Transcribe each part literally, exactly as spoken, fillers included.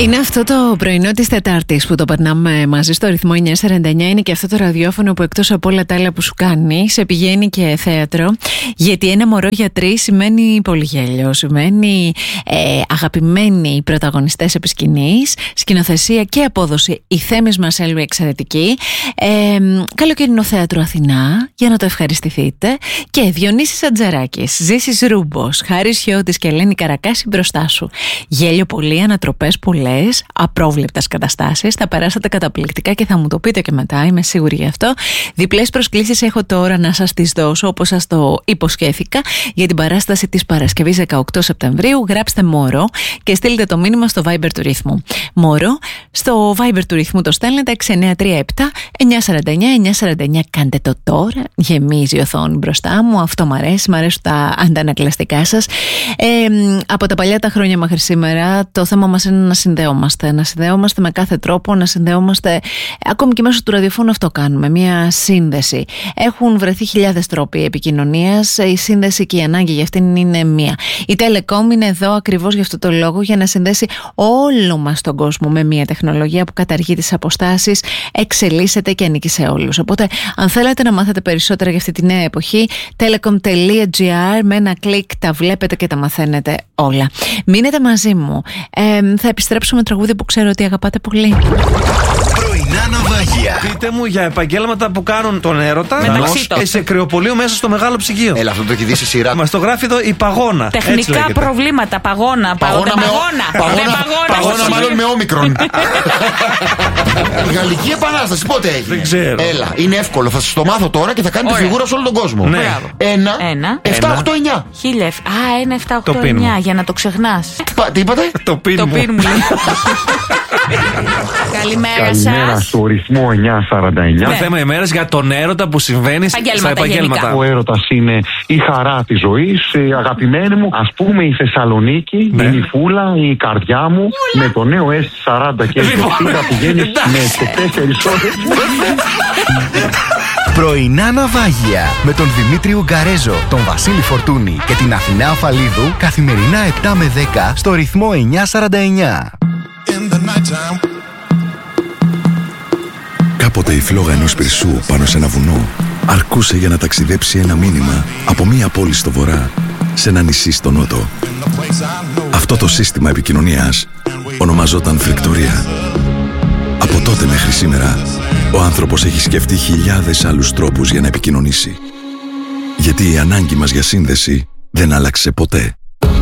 Είναι αυτό το πρωινό της Τετάρτης που το περνάμε μαζί στο ρυθμό εννιά σαράντα εννιά. Είναι και αυτό το ραδιόφωνο που εκτός από όλα τα άλλα που σου κάνει, σε πηγαίνει και θέατρο. Γιατί ένα μωρό για τρεις σημαίνει πολύ γέλιο. Σημαίνει ε, αγαπημένοι πρωταγωνιστές επί σκηνής, σκηνοθεσία και απόδοση. Η Θέμης Μασέλου εξαιρετική. Ε, καλοκαιρινό θέατρο Αθηνά, για να το ευχαριστηθείτε. Και Διονύσης Ατζαράκης, Ζήσης Ρούμπος, Χάρης Χιώτης και Ελένη Καρακάση μπροστά σου. Γέλιο πολύ, ανατροπές πολλές, απρόβλεπτες καταστάσεις. Θα περάσετε καταπληκτικά και θα μου το πείτε και μετά, είμαι σίγουρη γι' αυτό. Διπλές προσκλήσεις έχω τώρα να σας τις δώσω, όπως σας το υποσχέθηκα, για την παράσταση της Παρασκευής δεκαοκτώ Σεπτεμβρίου. Γράψτε Μωρό και στείλτε το μήνυμα στο Viber του Ρυθμού. Μωρό, στο Viber του Ρυθμού το στέλνετε έξι εννιά τρία επτά εννιά σαράντα εννιά εννιά σαράντα εννιά. Κάντε το τώρα, γεμίζει η οθόνη μπροστά μου. Αυτό μ' αρέσει, μ' αρέσουν τα αντανακλαστικά σας. Ε, από τα παλιά τα χρόνια μέχρι σήμερα, το θέμα μας είναι να συνδέομαστε. Να συνδέομαστε με κάθε τρόπο, να συνδέομαστε. Ακόμη και μέσω του ραδιοφώνου αυτό κάνουμε. Μια σύνδεση. Έχουν βρεθεί χιλιάδες τρόποι επικοινωνίας. Η σύνδεση και η ανάγκη για αυτήν είναι μία. Η Telecom είναι εδώ ακριβώς για αυτό το λόγο, για να συνδέσει όλο μας τον κόσμο με μια τεχνολογία που καταργεί τις αποστάσεις, εξελίσσεται και ανήκει σε όλους. Οπότε, αν θέλετε να μάθετε περισσότερα για αυτή τη νέα εποχή, telecom τελεία gr, με ένα κλικ τα βλέπετε και τα μαθαίνετε όλα. Μείνετε μαζί μου. Ε, θα επιστρέψω με τραγούδι που ξέρω ότι αγαπάτε πολύ. Πρωινά ναυάγια. Πείτε μου για επαγγέλματα που κάνουν τον έρωτα μεταξύ των. σε κρυοπολείο μέσα στο μεγάλο ψυγείο. Έλα, αυτό το έχει δει σε σειρά. Μας το γράφει εδώ η παγώνα. Τεχνικά προβλήματα, παγώνα. Παγώνα με παγώνα. Παγώνα, παγώνα, παγώνα μάλλον με όμικρον. Η Γαλλική Επανάσταση πότε έγινε? Δεν ξέρω. Έλα, είναι εύκολο. Θα σας το μάθω τώρα και θα κάνετε Ωραία. φιγούρα σε όλο τον κόσμο. Ναι. Ένα, Ένα. εφτά, οκτώ, εννιά. Χίλια. Α, ένα, εφτά, οκτώ, Το πιν εννιά. μου. Για να το ξεχνάς. Πα- Τι είπατε? Το πιν Το μου. πιν μου. Καλημέρα Καλημέρα σας. στο ρυθμό εννιά σαράντα εννιά. Το θέμα ημέρας για τον έρωτα που συμβαίνει στα Επαγγέλματα επαγγέλματα. Ο έρωτας είναι η χαρά της ζωής. Ε, αγαπημένη μου, ας πούμε η Θεσσαλονίκη, Ναι. η νυφούλα, η καρδιά μου, με το νέο ες σαράντα και Λοιπόν, εξήντα πηγαίνεις εντάξει. με σε τέσσερις ώρες. Πρωινά ναυάγια με τον Δημήτρη Ουγκαρέζο, τον Βασίλη Φορτούνη και την Αθηνά Αφαλίδου καθημερινά επτά με δέκα στο ρυθμό εννιά σαράντα εννιά. Κάποτε η φλόγα ενός πυρσού πάνω σε ένα βουνό αρκούσε για να ταξιδέψει ένα μήνυμα από μία πόλη στο βορρά σε ένα νησί στο νότο. Αυτό το σύστημα επικοινωνίας ονομαζόταν φρικτορία. Από τότε μέχρι σήμερα, ο άνθρωπος έχει σκεφτεί χιλιάδες άλλους τρόπους για να επικοινωνήσει. Γιατί η ανάγκη μας για σύνδεση δεν άλλαξε ποτέ.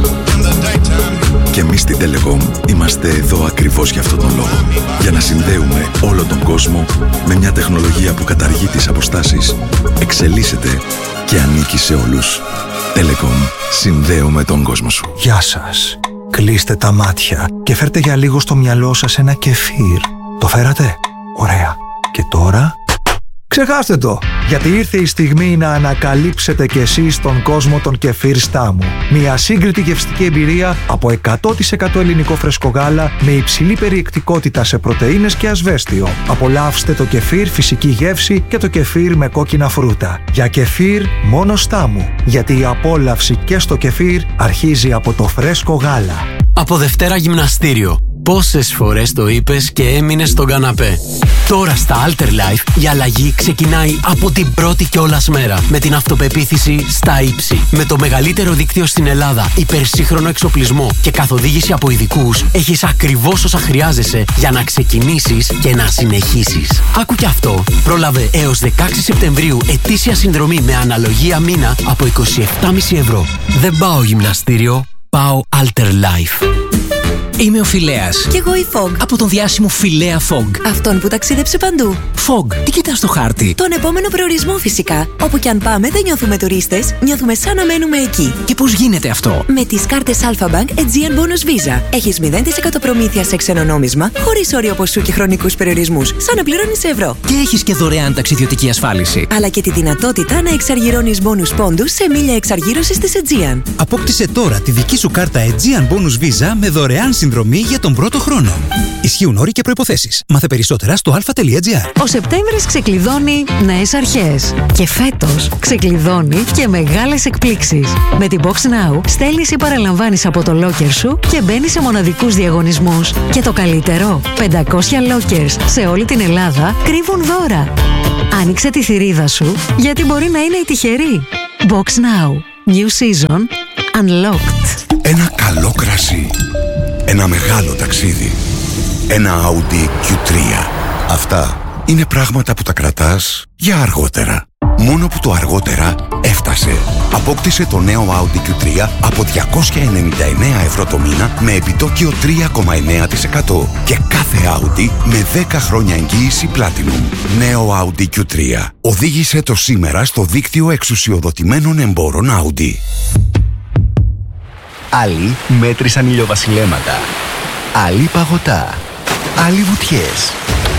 Και εμείς στην Telecom είμαστε εδώ ακριβώς για αυτόν τον λόγο. Για να συνδέουμε όλο τον κόσμο με μια τεχνολογία που καταργεί τις αποστάσεις, εξελίσσεται και ανήκει σε όλους. Telecom. Συνδέουμε τον κόσμο σου. Γεια σας. Κλείστε τα μάτια και φέρτε για λίγο στο μυαλό σας ένα κεφίρ. Το φέρατε? Ωραία. Και τώρα? Ξεχάστε το, γιατί ήρθε η στιγμή να ανακαλύψετε κι εσείς τον κόσμο των κεφίρ Στάμου. Μια σύγκριτη γευστική εμπειρία από εκατό τοις εκατό ελληνικό φρεσκογάλα με υψηλή περιεκτικότητα σε πρωτεΐνες και ασβέστιο. Απολαύστε το κεφίρ φυσική γεύση και το κεφίρ με κόκκινα φρούτα. Για κεφίρ μόνο Στάμου, γιατί η απόλαυση και στο κεφίρ αρχίζει από το φρέσκο γάλα. Από Δευτέρα γυμναστήριο. Πόσες φορές το είπες και έμεινες στον καναπέ. Τώρα στα Alter Life η αλλαγή ξεκινάει από την πρώτη κιόλας μέρα. Με την αυτοπεποίθηση στα ύψη. Με το μεγαλύτερο δίκτυο στην Ελλάδα, υπερσύγχρονο εξοπλισμό και καθοδήγηση από ειδικούς, έχεις ακριβώς όσα χρειάζεσαι για να ξεκινήσεις και να συνεχίσεις. Άκου κι αυτό. Πρόλαβε έως δεκαέξι Σεπτεμβρίου ετήσια συνδρομή με αναλογία μήνα από είκοσι επτά κόμμα πέντε ευρώ. Δεν πάω γυμναστήριο, πάω Alter Life. Είμαι ο Φιλέας. Κι εγώ η Fog. Από τον διάσημο Φιλέα Fog. Αυτόν που ταξίδεψε παντού. Fog, τι κοιτάς στο χάρτη? Τον επόμενο προορισμό φυσικά. Όπου κι αν πάμε δεν νιώθουμε τουρίστες, νιώθουμε σαν να μένουμε εκεί. Και πώς γίνεται αυτό? Με τις κάρτες Alpha Bank Aegean Bonus Visa. Έχεις μηδέν τοις εκατό προμήθεια σε ξένο νόμισμα, χωρίς όριο ποσού και χρονικούς περιορισμούς, σαν να πληρώνεις σε ευρώ. Και έχεις και δωρεάν ταξιδιωτική ασφάλιση. Αλλά και τη δυνατότητα να εξαργυρώνεις bonus πόντους σε μίλια εξαργύρωσης της Aegean. Απόκτησε τώρα τη δική σου κάρτα Aegean Bonus Visa με δωρεάν συνδρομή συνδρομή για τον πρώτο χρόνο. Ισχύουν όροι και προϋποθέσεις. Μάθε περισσότερα στο α τελεία τζι άρ. Ο Σεπτέμβρης ξεκλειδώνει νέες αρχές. Και φέτος ξεκλειδώνει και μεγάλες εκπλήξεις. Με την Box Now στέλνεις ή παραλαμβάνεις από το locker σου και μπαίνεις σε μοναδικούς διαγωνισμούς. Και το καλύτερο, πεντακόσια lockers σε όλη την Ελλάδα κρύβουν δώρα. Άνοιξε τη θηρίδα σου, γιατί μπορεί να είναι η τυχερή. Box Now. New season. Unlocked. Ένα καλό κρασί. Ένα μεγάλο ταξίδι. Ένα Audi κιου τρία. Αυτά είναι πράγματα που τα κρατάς για αργότερα. Μόνο που το αργότερα έφτασε. Απόκτησε το νέο Audi κιου τρία από διακόσια ενενήντα εννέα ευρώ το μήνα με επιτόκιο τρία κόμμα εννέα τοις εκατό και κάθε Audi με δέκα χρόνια εγγύηση Platinum. Νέο Audi κιου τρία. Οδήγησε το σήμερα στο δίκτυο εξουσιοδοτημένων εμπόρων Audi. Άλλοι μέτρησαν ηλιοβασιλέματα. Άλλοι παγωτά. Άλλοι βουτιές.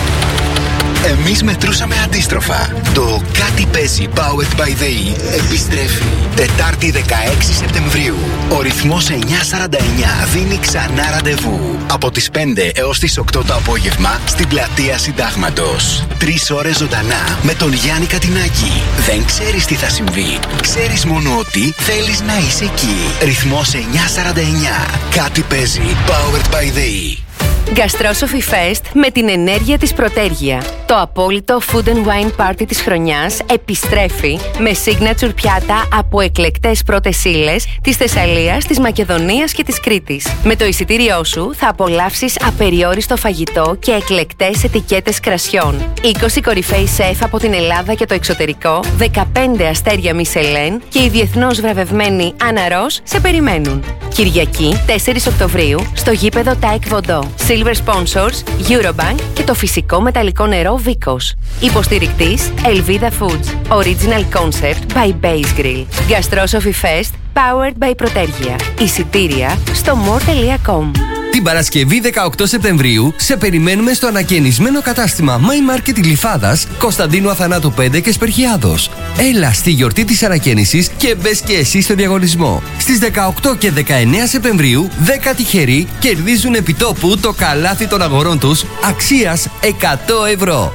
Εμείς μετρούσαμε αντίστροφα. Το Κάτι παίζει Powered by the E επιστρέφει Τετάρτη δεκαέξι Σεπτεμβρίου. Ο ρυθμός εννιά σαράντα εννιά δίνει ξανά ραντεβού από τις πέντε έως τις οκτώ το απόγευμα στην πλατεία Συντάγματος. Τρεις ώρες ζωντανά με τον Γιάννη Κατινάκη. Δεν ξέρεις τι θα συμβεί. Ξέρεις μόνο ότι θέλεις να είσαι εκεί. Ρυθμός εννιά σαράντα εννιά. Κάτι παίζει Powered by the E. Gastrosophy Fest με την ενέργεια της Πρωτέργεια. Το απόλυτο food and wine party της χρονιάς επιστρέφει με signature πιάτα από εκλεκτές πρώτες ύλες της Θεσσαλίας, της Μακεδονίας και της Κρήτης. Με το εισιτήριό σου θα απολαύσεις απεριόριστο φαγητό και εκλεκτές ετικέτες κρασιών. είκοσι κορυφαίοι σεφ από την Ελλάδα και το εξωτερικό, δεκαπέντε αστέρια Μισελέν και η διεθνώς βραβευμένη Άννα Ρος σε περιμένουν. Κυριακή τέσσερις Οκτωβρίου στο γήπεδο Τάικ Βοντό. Silver Sponsors, Eurobank και το φυσικό μεταλλικό νερό Vicos. Υποστηρικτής Elvida Foods. Original Concept by Base Grill. Gastrosophy Fest Powered by Πρωτέργεια. Εισιτήρια στο more τελεία com. Την Παρασκευή δεκαοκτώ Σεπτεμβρίου σε περιμένουμε στο ανακαινισμένο κατάστημα My Market Γλυφάδας, Κωνσταντίνου Αθανάτου πέντε και Σπερχιάδος. Έλα στη γιορτή της ανακαίνησης και μπες και εσύ στο διαγωνισμό. Στις δεκαοκτώ και δεκαεννέα Σεπτεμβρίου δέκα τυχεροί κερδίζουν επιτόπου το καλάθι των αγορών τους αξίας εκατό ευρώ.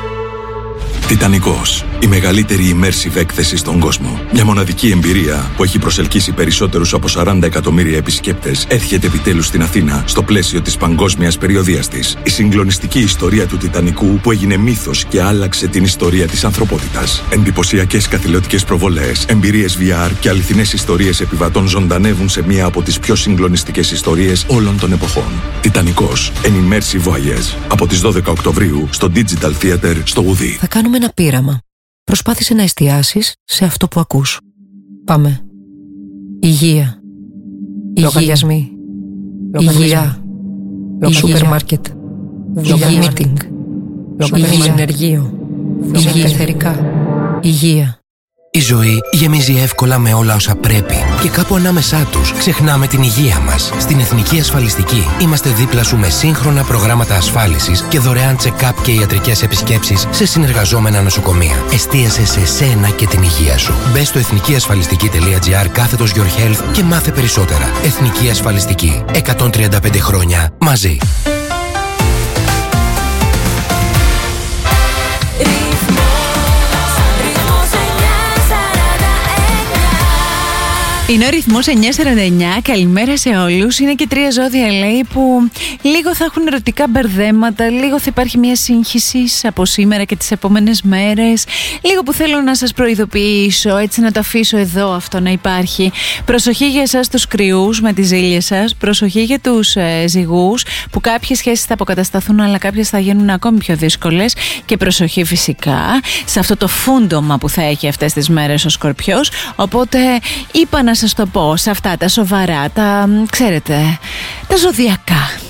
Τιτανικός. Η μεγαλύτερη immersive έκθεση στον κόσμο. Μια μοναδική εμπειρία που έχει προσελκύσει περισσότερους από σαράντα εκατομμύρια επισκέπτες έρχεται επιτέλους στην Αθήνα στο πλαίσιο της παγκόσμιας περιοδείας της. Η συγκλονιστική ιστορία του Τιτανικού που έγινε μύθος και άλλαξε την ιστορία της ανθρωπότητας. Εντυπωσιακές καθηλωτικές προβολές, εμπειρίες βι αρ και αληθινές ιστορίες επιβατών ζωντανεύουν σε μία από τις πιο συγκλονιστικές ιστορίες όλων των εποχών. Τιτανικός. An immersive voyage. Από τις δώδεκα Οκτωβρίου στο Digital Theater στο Ουδί. Θα κάνουμε ένα πείραμα. Προσπάθησε να εστιάσεις σε αυτό που ακούς. Πάμε. Υγεία. Λογαριασμοί. Υγεία. Σούπερ μάρκετ. Υγεία μίτινγκ. Υγεία συνεργείο. Υγεία εθερικά. Υγεία. Η ζωή γεμίζει εύκολα με όλα όσα πρέπει και κάπου ανάμεσά τους ξεχνάμε την υγεία μας. Στην Εθνική Ασφαλιστική είμαστε δίπλα σου με σύγχρονα προγράμματα ασφάλισης και δωρεάν check-up και ιατρικές επισκέψεις σε συνεργαζόμενα νοσοκομεία. Εστίασε σε σένα και την υγεία σου. Μπες στο εθνικιασφαλιστική τελεία τζι άρ κάθετος Your Health και μάθε περισσότερα. Εθνική Ασφαλιστική. εκατόν τριάντα πέντε χρόνια μαζί. Είναι ο ρυθμός εννιά σαράντα εννιά. Καλημέρα σε όλους. Είναι και τρία ζώδια, λέει, που λίγο θα έχουν ερωτικά μπερδέματα, λίγο θα υπάρχει μια σύγχυση από σήμερα και τις επόμενες μέρες, λίγο που θέλω να σας προειδοποιήσω, έτσι να το αφήσω εδώ αυτό να υπάρχει. Προσοχή για εσάς τους κρυούς με τις ζήλιες σας, προσοχή για τους ε, ζυγούς, που κάποιες σχέσεις θα αποκατασταθούν αλλά κάποιες θα γίνουν ακόμη πιο δύσκολες, και προσοχή φυσικά σε αυτό το φούντομα που θα έχει αυτές τις μέρες ο Σκορπιός. Οπότε είπα να σας το πω σε αυτά τα σοβαρά, τα ξέρετε, τα ζωδιακά.